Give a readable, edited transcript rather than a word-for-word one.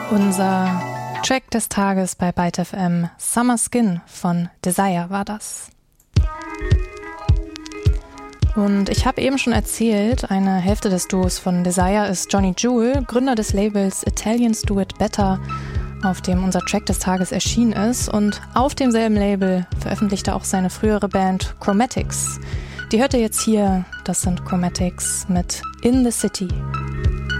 Unser Track des Tages bei Byte FM, Summer Skin von Desire war das. Und ich habe eben schon erzählt, eine Hälfte des Duos von Desire ist Johnny Jewel, Gründer des Labels Italians Do It Better, auf dem unser Track des Tages erschienen ist. Und auf demselben Label veröffentlichte auch seine frühere Band Chromatics. Die hört ihr jetzt hier, das sind Chromatics mit In the City.